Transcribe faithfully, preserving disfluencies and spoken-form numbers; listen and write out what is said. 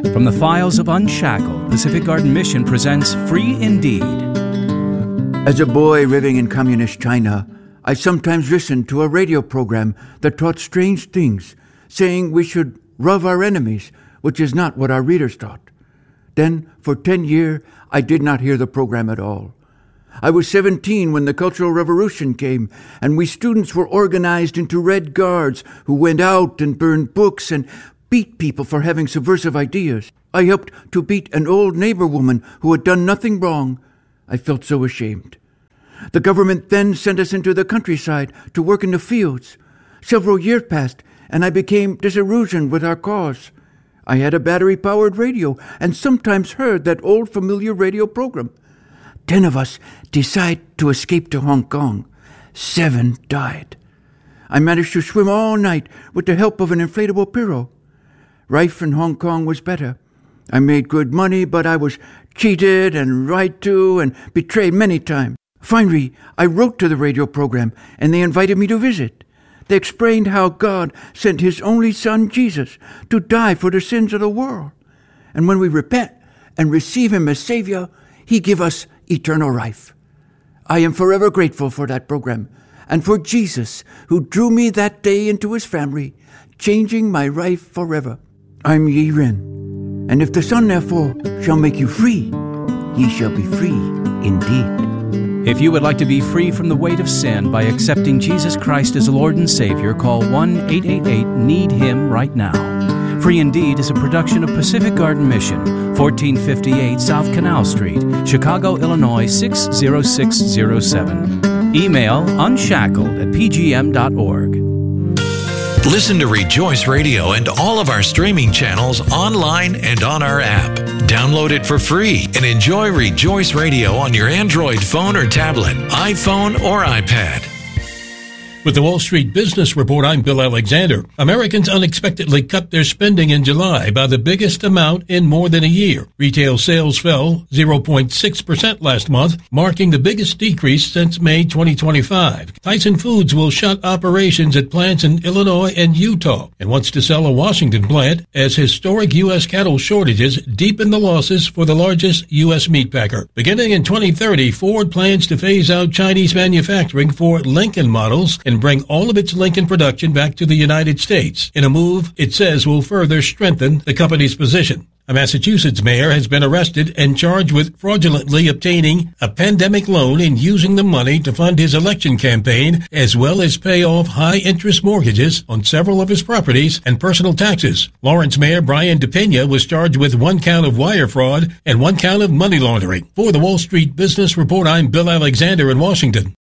From the files of Unshackled, Pacific Garden Mission presents Free Indeed. As a boy living in communist China, I sometimes listened to a radio program that taught strange things, saying we should love our enemies, which is not what our readers taught. Then, for ten years, I did not hear the program at all. I was seventeen when the Cultural Revolution came, and we students were organized into Red Guards who went out and burned books and beat people for having subversive ideas. I helped to beat an old neighbor woman who had done nothing wrong. I felt so ashamed. The government then sent us into the countryside to work in the fields. Several years passed, and I became disillusioned with our cause. I had a battery-powered radio and sometimes heard that old familiar radio program. Ten of us decided to escape to Hong Kong. Seven died. I managed to swim all night with the help of an inflatable pillow. Life in Hong Kong was better. I made good money, but I was cheated and lied to and betrayed many times. Finally, I wrote to the radio program, and they invited me to visit. They explained how God sent his only son, Jesus, to die for the sins of the world. And when we repent and receive him as Savior, he gives us eternal life. I am forever grateful for that program and for Jesus, who drew me that day into his family, changing my life forever. I'm Yi Ren, and if the Son therefore shall make you free, ye shall be free indeed. If you would like to be free from the weight of sin by accepting Jesus Christ as Lord and Savior, call one eight eight eight need him right now. Free Indeed is a production of Pacific Garden Mission, fourteen fifty-eight South Canal Street, Chicago, Illinois six zero six zero seven. Email unshackled at p g m dot org. Listen to Rejoice Radio and all of our streaming channels online and on our app. Download it for free and enjoy Rejoice Radio on your Android phone or tablet, iPhone or iPad. With the Wall Street Business Report, I'm Bill Alexander. Americans unexpectedly cut their spending in July by the biggest amount in more than a year. Retail sales fell zero point six percent last month, marking the biggest decrease since May twenty twenty-five. Tyson Foods will shut operations at plants in Illinois and Utah and wants to sell a Washington plant as historic U S cattle shortages deepen the losses for the largest U S meat packer. Beginning in twenty thirty, Ford plans to phase out Chinese manufacturing for Lincoln models and bring all of its Lincoln production back to the United States in a move it says will further strengthen the company's position. A Massachusetts mayor has been arrested and charged with fraudulently obtaining a pandemic loan and using the money to fund his election campaign, as well as pay off high-interest mortgages on several of his properties and personal taxes. Lawrence Mayor Brian DePena was charged with one count of wire fraud and one count of money laundering. For the Wall Street Business Report, I'm Bill Alexander in Washington.